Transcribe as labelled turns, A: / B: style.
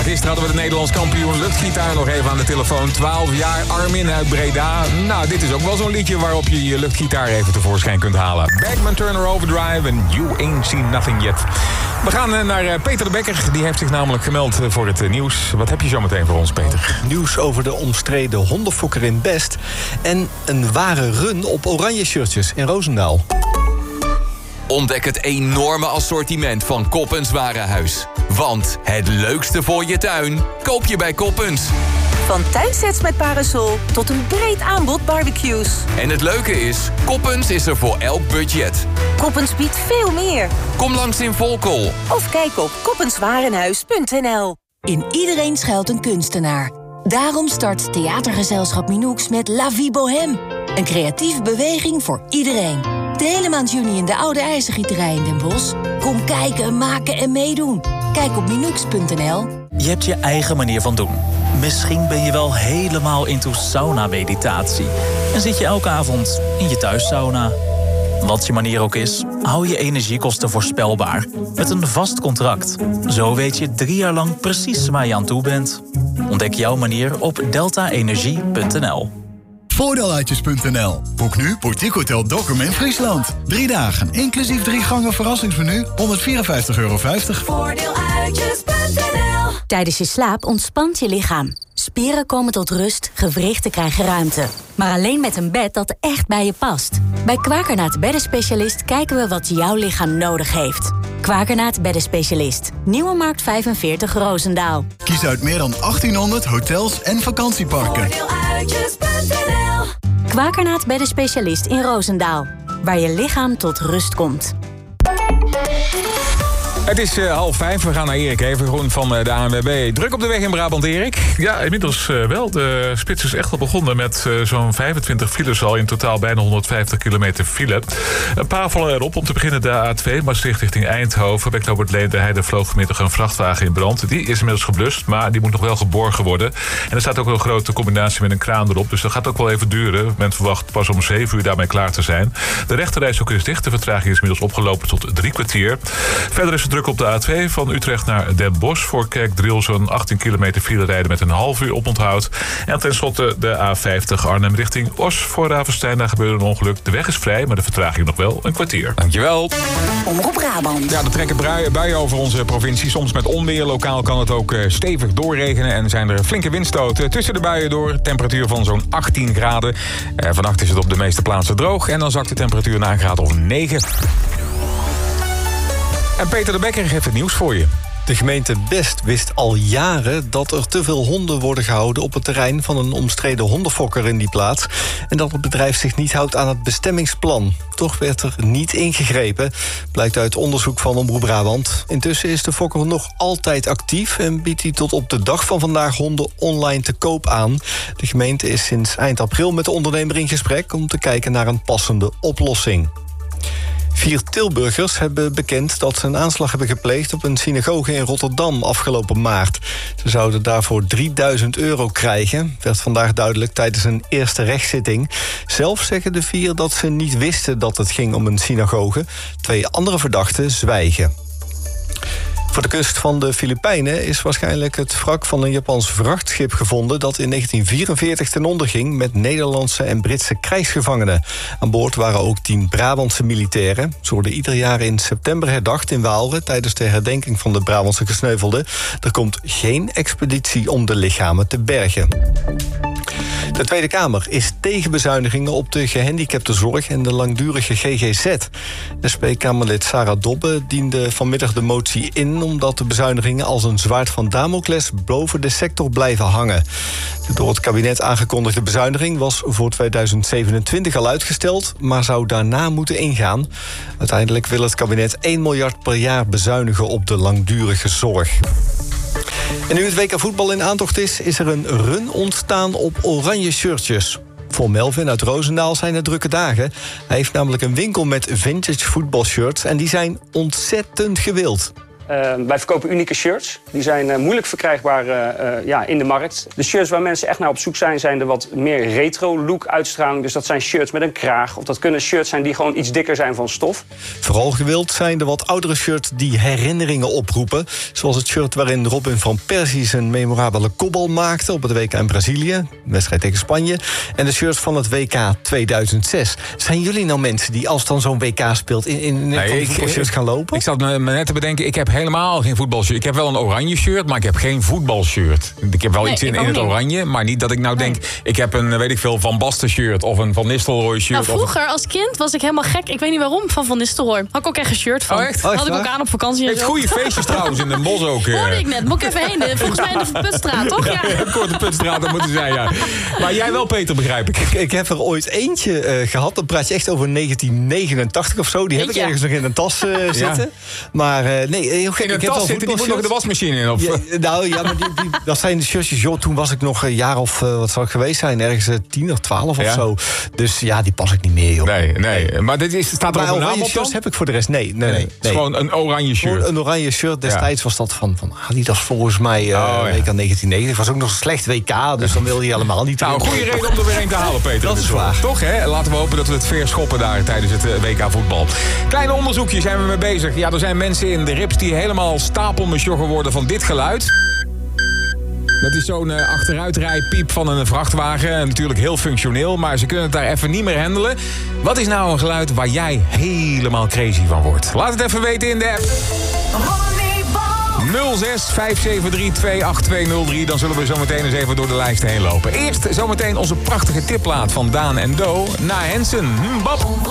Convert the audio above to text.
A: Gisteren hadden we de Nederlands kampioen luchtgitaar nog even aan de telefoon. 12 jaar, Armin uit Breda. Nou, dit is ook wel zo'n liedje waarop je je luchtgitaar even tevoorschijn kunt halen. Bagman Turner Overdrive en You Ain't Seen Nothing Yet. We gaan naar Peter de Bekker. Die heeft zich namelijk gemeld voor het nieuws. Wat heb je zo meteen voor ons, Peter?
B: Nieuws over de omstreden hondenfokker in Best. En een ware run op oranje shirtjes in Roosendaal.
C: Ontdek het enorme assortiment van Koppens Warenhuis. Want het leukste voor je tuin koop je bij Koppens.
D: Van tuinsets met parasol tot een breed aanbod barbecues.
C: En het leuke is, Koppens is er voor elk budget.
D: Koppens biedt veel meer.
C: Kom langs in Volkel.
D: Of kijk op koppenswarenhuis.nl.
E: In iedereen schuilt een kunstenaar. Daarom start theatergezelschap Minoux met La Vie Bohème. Een creatieve beweging voor iedereen. De hele maand juni in de Oude IJzergieterij in Den Bosch. Kom kijken, maken en meedoen. Kijk op minoux.nl.
F: Je hebt je eigen manier van doen. Misschien ben je wel helemaal into sauna-meditatie. En zit je elke avond in je thuissauna. Wat je manier ook is, hou je energiekosten voorspelbaar. Met een vast contract. Zo weet je 3 jaar lang precies waar je aan toe bent. Ontdek jouw manier op deltaenergie.nl.
G: Voordeeluitjes.nl. Boek nu Boutique Hotel Dokkum in Friesland. 3 dagen, inclusief 3 gangen verrassingsmenu, €154,50.
E: Voordeeluitjes.nl. Tijdens je slaap ontspant je lichaam. Spieren komen tot rust, gewrichten krijgen ruimte. Maar alleen met een bed dat echt bij je past. Bij Kwakernaat Beddenspecialist kijken we wat jouw lichaam nodig heeft. Kwakernaat Beddenspecialist. Nieuwe Markt 45 Roosendaal.
G: Kies uit meer dan 1800 hotels en vakantieparken.
E: Kwakernaat Beddenspecialist in Roosendaal. Waar je lichaam tot rust komt.
A: Het is 4:30. We gaan naar Erik Evengroen van de ANWB. Druk op de weg in Brabant, Erik?
H: Ja, inmiddels wel. De spits is echt al begonnen met zo'n 25 files al. In totaal bijna 150 kilometer file. Een paar vallen erop. Om te beginnen de A2, Maastricht richting Eindhoven. Bij knooppunt Leende vloog vanmiddag een vrachtwagen in brand. Die is inmiddels geblust, maar die moet nog wel geborgen worden. En er staat ook een grote combinatie met een kraan erop. Dus dat gaat ook wel even duren. Men verwacht pas om 7 uur daarmee klaar te zijn. De rechterrijstrook is dicht. De vertraging is inmiddels opgelopen tot 3 kwartier. Verder is het druk op de A2 van Utrecht naar Den Bosch. Voor Kerkdriel zo'n 18 kilometer file rijden met een half uur oponthoud. En tenslotte de A50 Arnhem richting Os. Voor Ravenstein, daar gebeurde een ongeluk. De weg is vrij, maar de vertraging nog wel een kwartier.
A: Dankjewel.
E: Omroep Brabant.
A: Ja, er trekken buien over onze provincie. Soms met onweer. Lokaal kan het ook stevig doorregenen. En zijn er flinke windstoten tussen de buien door. Temperatuur van zo'n 18 graden. Vannacht is het op de meeste plaatsen droog. En dan zakt de temperatuur naar een graad of 9. En Peter de Bekker heeft het nieuws voor je.
B: De gemeente Best wist al jaren dat er te veel honden worden gehouden op het terrein van een omstreden hondenfokker in die plaats. En dat het bedrijf zich niet houdt aan het bestemmingsplan. Toch werd er niet ingegrepen, blijkt uit onderzoek van Omroep Brabant. Intussen is de fokker nog altijd actief en biedt hij tot op de dag van vandaag honden online te koop aan. De gemeente is sinds eind april met de ondernemer in gesprek om te kijken naar een passende oplossing. 4 Tilburgers hebben bekend dat ze een aanslag hebben gepleegd op een synagoge in Rotterdam afgelopen maart. Ze zouden daarvoor €3000 krijgen, werd vandaag duidelijk tijdens een eerste rechtszitting. Zelf zeggen de 4 dat ze niet wisten dat het ging om een synagoge. 2 andere verdachten zwijgen. Voor de kust van de Filipijnen is waarschijnlijk het wrak van een Japans vrachtschip gevonden dat in 1944 ten onder ging met Nederlandse en Britse krijgsgevangenen. Aan boord waren ook 10 Brabantse militairen. Ze worden ieder jaar in september herdacht in Waalre tijdens de herdenking van de Brabantse gesneuvelden. Er komt geen expeditie om de lichamen te bergen. De Tweede Kamer is tegen bezuinigingen op de gehandicaptenzorg en de langdurige GGZ. SP-Kamerlid Sarah Dobbe diende vanmiddag de motie in omdat de bezuinigingen als een zwaard van Damocles boven de sector blijven hangen. De door het kabinet aangekondigde bezuiniging was voor 2027 al uitgesteld, maar zou daarna moeten ingaan. Uiteindelijk wil het kabinet 1 miljard per jaar bezuinigen op de langdurige zorg. En nu het WK voetbal in aantocht is er een run ontstaan op oranje shirtjes. Voor Melvin uit Roosendaal zijn het drukke dagen. Hij heeft namelijk een winkel met vintage voetbalshirts en die zijn ontzettend gewild.
I: Wij verkopen unieke shirts. Die zijn moeilijk verkrijgbaar in de markt. De shirts waar mensen echt naar op zoek zijn de wat meer retro-look uitstraling. Dus dat zijn shirts met een kraag. Of dat kunnen shirts zijn die gewoon iets dikker zijn van stof.
B: Vooral gewild zijn de wat oudere shirts die herinneringen oproepen. Zoals het shirt waarin Robin van Persie zijn memorabele kopbal maakte op het WK in Brazilië. Een wedstrijd tegen Spanje. En de shirts van het WK 2006. Zijn jullie nou mensen die als dan zo'n WK speelt in voetbalshirts gaan lopen?
A: Ik zat me net te bedenken, ik heb helemaal geen voetbalshirt. Ik heb wel een oranje shirt, maar ik heb geen voetbalshirt. Ik heb wel iets in het oranje, maar niet dat ik nou denk... ik heb een, weet ik veel, Van Basten shirt of een Van Nistelrooy shirt.
J: Nou, vroeger als kind was ik helemaal gek. Ik weet niet waarom, van Nistelrooy. Had ik ook echt een shirt van.
A: Oh, echt?
J: Had ik ook aan op vakantie.
A: Het heeft goede feestjes trouwens in Den Bosch ook.
J: Hoorde ik net, moet ik even heen. Volgens mij in de Putstraat, toch? Ja.
A: Korte Putstraat, dat moeten zijn, ja. Maar jij wel, Peter, begrijp ik.
B: Ik heb er ooit eentje gehad. Dan praat je echt over 1989 of zo. Die heb ik ergens nog in een tas zitten. Ja. Maar nee, heel gek.
A: In een tas zitten, die moet nog de wasmachine in. Of?
B: Ja, maar dat zijn de shirtjes. Joh, toen was ik nog een jaar of, wat zou ik geweest zijn? Ergens 10 of 12 of zo. Dus ja, die pas ik niet meer, joh.
A: Nee. Maar dit staat er ook een naam op
B: shirts heb ik voor de rest. Nee.
A: Het is gewoon een oranje shirt.
B: Een oranje shirt. Destijds was dat van Adidas volgens mij. WK 1990. Was ook nog een slecht WK. Dus dan wil je helemaal niet...
A: Nou, een goede reden om er weer een te halen, Peter.
B: Dat is waar.
A: Toch, hè? Laten we hopen dat we het verschoppen daar tijdens het WK voetbal. Kleine onderzoekje zijn we mee bezig. Ja, er zijn mensen in de rips die helemaal stapelmesjoggen worden van dit geluid. Dat is zo'n achteruitrijpiep van een vrachtwagen. En natuurlijk heel functioneel, maar ze kunnen het daar even niet meer handelen. Wat is nou een geluid waar jij helemaal crazy van wordt? Laat het even weten in de app. 06 573 28203. Dan zullen we zo meteen eens even door de lijst heen lopen. Eerst zometeen onze prachtige tipplaat van Daan en Do naar Hensen. Bab.